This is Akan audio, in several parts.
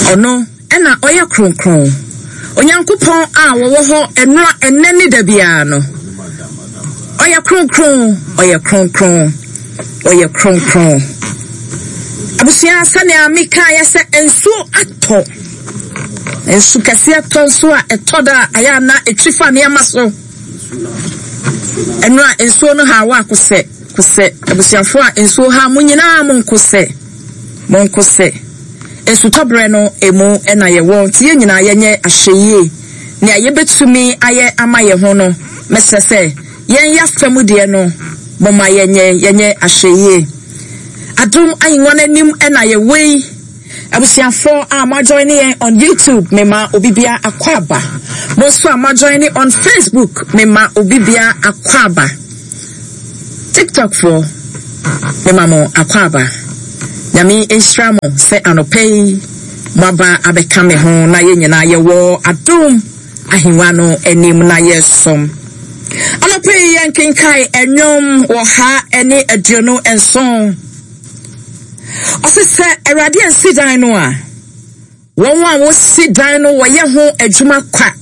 ono ena oya kronkron onyankopon a wo ho enura enani da bia no oya kronkron abusia sane amika yese ensu ato ensu kase ato so a etoda aya na etwifa ne amaso enura ensu no ha wa kose abusiafo a ensu ha munyina monkose ensu tobre no emu ena ye wo tie nyina yenye ahyeye ne ayebetumi aye amaye ho no mesese yen yafemu de no boma yenye ahyeye adum ayinwana nim ena ye wei abusiafo a ma join on YouTube mema obibia akwaba moso a ma join on Facebook mema obibia akwaba TikTok for mema mo akwaba Yami Isramo se anopei maba abekame ho na ye nyina ye wo adum ahinwano enim na yesom anopei yankinkai enyom wo ha ene aduno enson osese erade ensidan no a wonwa wo sidan no wo ye ho adwuma kwa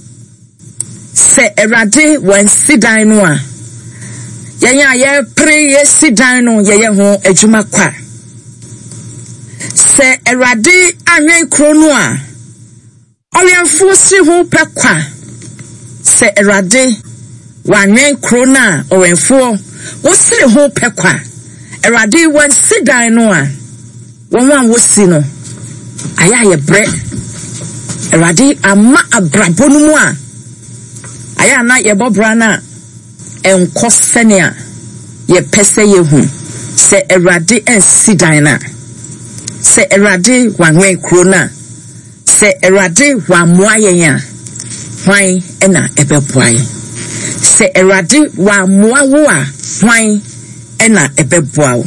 se erade wan sidan no a yenya ye pre ye sidan no ye ho adwuma kwa se erade anwen krono a oyanfo si ho pekwa se erade wanwen krono a oyanfo wo si ho pekwa erade wan sidan no a wonwan wo si no aya ye bre erade ama abrabonu mu a aya na ye bobra na enkosene a ye pese ye hu se erade ensidan na se erade wanwen krona se erade wa moayen a hwan ena ebeboai se erade wa moawo a hwan ena ebeboawo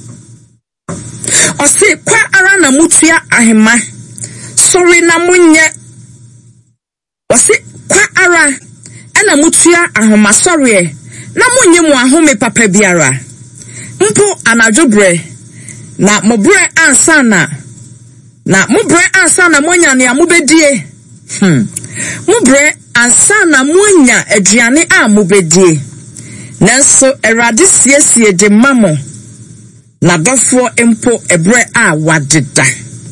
ose kwa ara na mutua ahema sorry na munye ose kwa ara ena mutua ahoma sorry na munye mu ahome papa biara mpo anadwobre na mobre ansana monya ne amubedie mobre ansana monya aduane a mubedie nanso erade siesie de mamo na dofo empo ebre a wadeda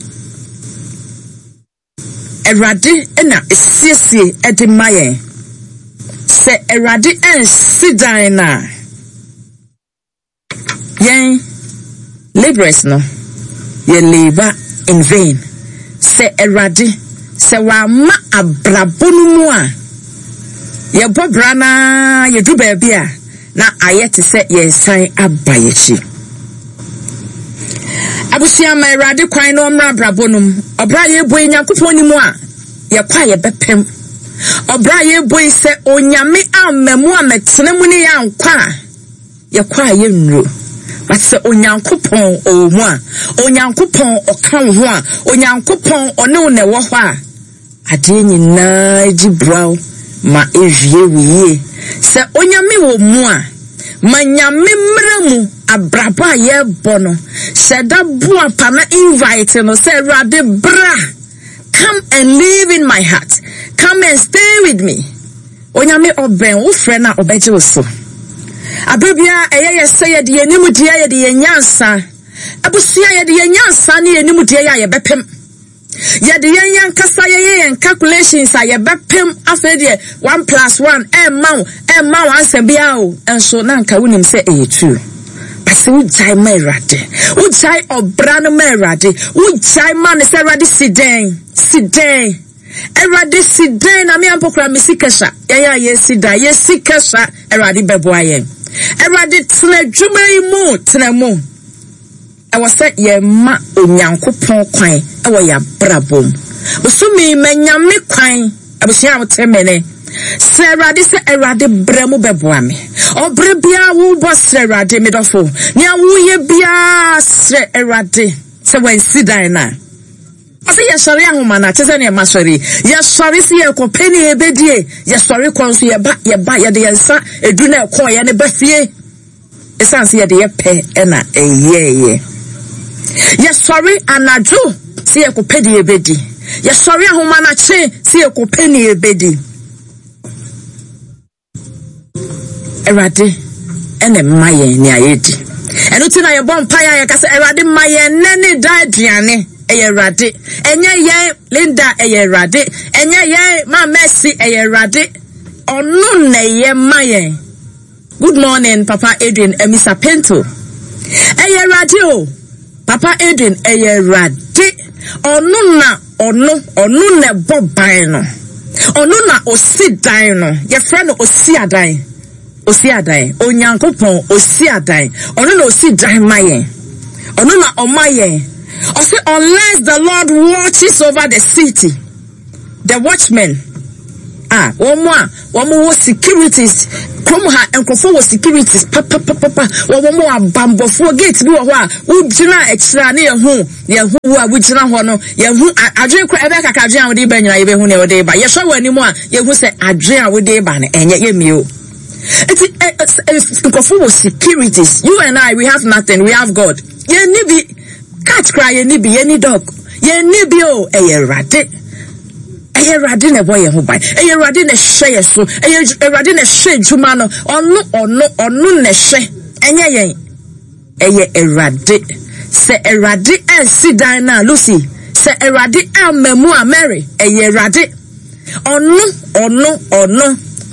erade na siesie de maye se erade ensidan na yen laborers no ye labor in vain se erade se wa ma abrabonu mu a ye bobra na ye du ba bia na ayete se ye san abayechi abusia ma erade kwan no mra abrabonum obra ye boy nyankopon ni mu a ye kwa ye bepem obra ye boy se onyame amamu ametene mu ni ya nkwa ye kwa ye nro Ase onyankopon omu a onyankopon okan ho a onyankopon one one wo ho a ade nyina ejibrao ma ewie wiye se onyame wo mu a manyame mramu abraba ye bono se da bo apana invite no se rade bra come and live in my heart come and stay with me onyame oben wo frɛ na obeje wo so abebia eye say de animu dia ye de nyansa abusia ye de nyansa ne animu dia ye bepem ye de yankasa ye calculations ye bepem afa de 1 + 1 emma answer bia o enso na nka wonim say eye true pase wo jai merade wo jai obra no merade wo jai man say rade siden erade siden na me ampokra mesikesha ye sikesha erade beboaye erade tena dwuma yi mu tena mu awase ye ma onyankopon kwan ewo ya brabom osumi manyame kwan abusia wotemene se erade bremu beboame obre bia wo bo se erade medofo ni awuye bia se erade se wensidan na ase ye sori ahoma na chese ne masori ye sori si ye kopeni ebedie ye sori konso ye ba ye de yensa edu na ekọ ye ne bafie esanse ye de ye pe na eyeye ye sori anadwo si ekopedi ebedi ye sori ahoma na che si ekopeni ebedi Erade ene maye ni ayedi eno ti na ye bom paya ye ka se Erade maye nene da aduane Erade enye ye Linda Erade enye ye ma Mercy Erade onu na ye maye. Good morning Papa Adrian Emisa Pento Erade o Papa Adrian Erade onu na boban no onu na osidan no ye frɛ no osiadan onyankopɔn osiadan onu na osidan maye onu na omaye o say unless the Lord watches over the city the watchmen womo securities come ha enkofo wo securities papa womo abambofo gate bi wo ho a ugina ekira na ye hu wo a ugina ho no ye hu adwen kra ebe kaka adwen a wo de ba nyina ye be hu ne wo de ba ye hwa wani mu a ye hu se adwen a wo de ba ne enye ye mio enkofo wo securities. You and I, we have nothing, we have God. Ye ni bi cat cry, ye ni bi ye ni dog ye ni bi o Erade Erade ne boy ho bai Erade ne hye so Erade ne hye djuma no onu ne hye enye yen Erade se Erade ansidan na Lucy se Erade amamu a Mary Erade onu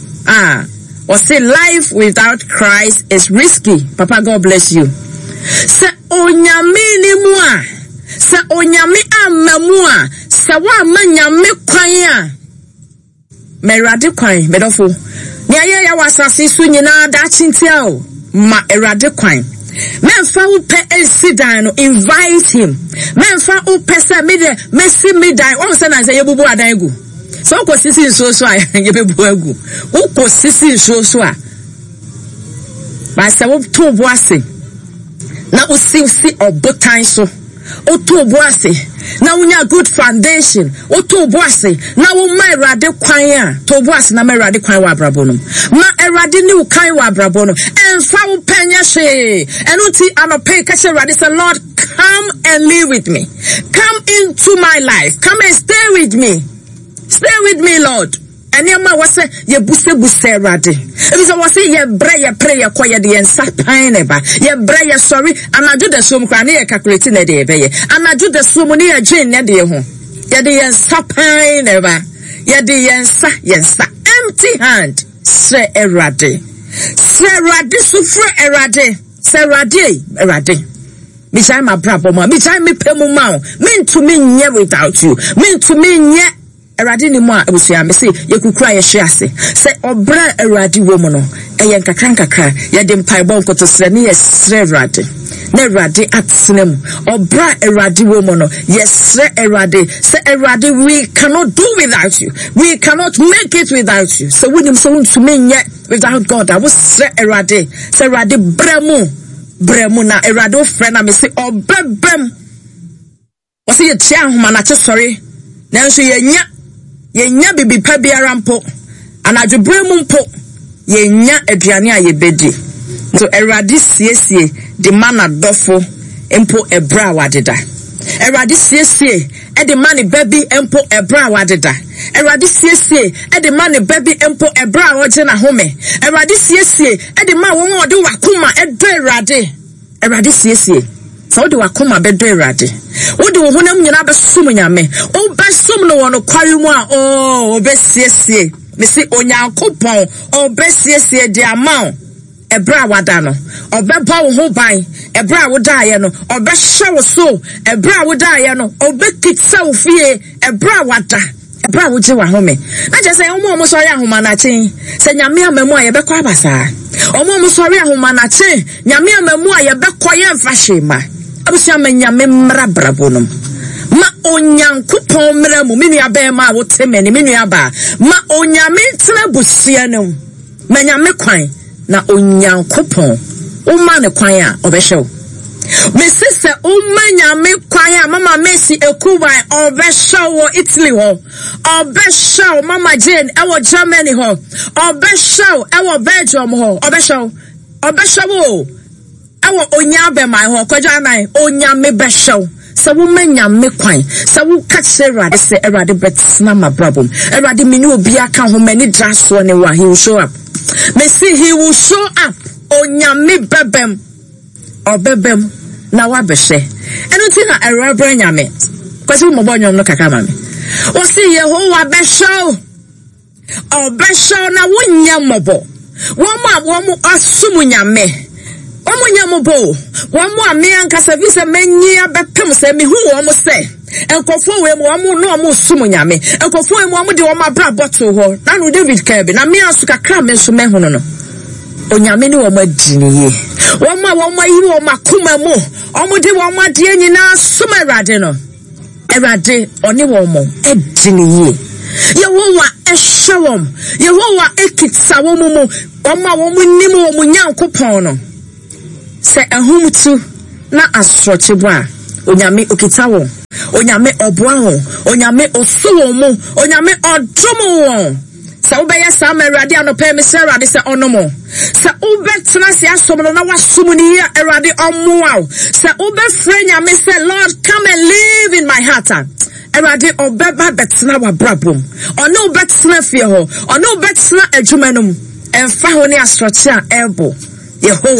or say life without Christ is risky. Papa, God bless you. Se onyame ni mua se onyame amamua se wa manyame kwan a Erade kwan medofo ni aye ya wasase so nyina da chintia o ma Erade kwan memfa wo pe esidan no invite him memfa wo pe se me si me dan o se na se yebubu adan egu so ko sisi so a yebubu egu wo ko sisi so a ba se wo to bo ase na usi obotan so oto boase na unya good foundation oto boase na wo ma Erade kwan a to boase na ma Erade kwan wa abrabo no ma Erade ni ukan wa abrabo no emfa wo panya hwe eno ti anope ka che Erade say Lord come and live with me, come into my life, come and stay with me Lord. Anyama wase ye buse Erade. Ebisa wase ye bre ye pray ye kwa ye de ensa pan eba. Ye bre ye sorry anaju de som kwa na ye calculate na de ebe ye. Anaju de som ni ye dwen na de ho. Ye de ensa pan eba. Ye de yensa empty hand. Se Erade. Se Erade sufre Erade. Se Erade. Me say my brabo ma. Me say me pemu ma. Me to me nye without you. Me to me nye Erade ni mo a ebusia me say ye kukura ye hwe ase se obra Erade wo mu no eye nkakra ye de mpaibon koto sre ne ye sre Erade na Erade atsena mu obra Erade wo mu no ye sre Erade se Erade we cannot do without you, we cannot make it without you, so we nim so to me nye without God I was sre Erade se Erade bremu na Erade ofre na me say obebem o se ye tia homa na che sorry nanso yenya bibi pa biara mpo anadwobre mu mpo yenya aduane a yebedi so Erade siesie de mana dofo mpo ebra wadeda Erade siesie e de mane baby mpo ebra wadeda Erade siesie e de mane baby mpo ebra oje na home Erade siesie e de ma won ode wakoma edo Erade siesie so de wakoma bedo Erade wo de wo honam nyina besum nyame wo besum no wono kwari mu a obesiesie me se onyankopon obesiesie de amount ebra wada no obeba wo ho ban ebra wo daaye no obehye wo so ebra wo daaye no obekitsa wo fie ebra wada ebra wo je wa home na je say omo so ya homa na chen se nyame amamu a ye bekọ abasa omo so ya homa na chen nyame amamu a ye bekọ ye mfa hwema abusia nyame mmra brabonum ma onyankopon mmra mu menu aba ma wo temeni menu aba ma onyame ntena busia no ma nyame kwan na onyankopon o ma ne kwan a obehyew me sise o ma nyame kwan a mama Mercy ekuban obehyew Italy ho obehyew mama Jane ewo Germany ho obehyew ewo Belgium ho obehyew ewo onyame ma ho kwaja nan onyame behyew se wo manya me kwan se wo ka Erade se Erade betsna mabrabom Erade mini obi aka ho mani draso ne wa he will show up me see he will show up onyame bebem obebem na wa behwe eno ti na Erabra nyame kwase mo bonyo no kaka mame o see Yehovah behwe obesho na wonya mobo womu asumu nyame Omunyamobo, one more man can service a many abapem say me who almost say, and conform with one more no sumunyame, and conform one with my bra bottle, none David Kirby, and me ask a cram and sumehono. Onyamini or my genie. One more you or Makuma mo, almost one more dear na sumaradino. Erade, only one more, a genie. Yehovah Eshalom, Yehovah Ekitsawomo, Oma woman Nimo Munyankopono. Se ehumtu na asrochebwa onyame okitawo onyame oboawo onyame osuwo mu onyame odromo won se ubeye sa Erade anope me se Erade se onomo se ubetena se asomno na wasum ni ya Erade omoa se ubefre nyame se Lord come and live in my heart Erade obeba betena wa brabom ono betena fie ho ono betena adwumanum emfa ho ne asroche a ebo Yehovah